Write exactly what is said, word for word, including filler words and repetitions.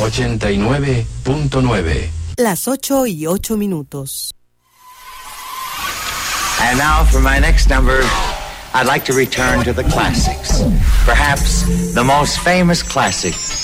ochenta y nueve punto nueve. Las ocho y ocho minutos. And now for my next number, I'd like to return to the classics. Perhaps the most famous classic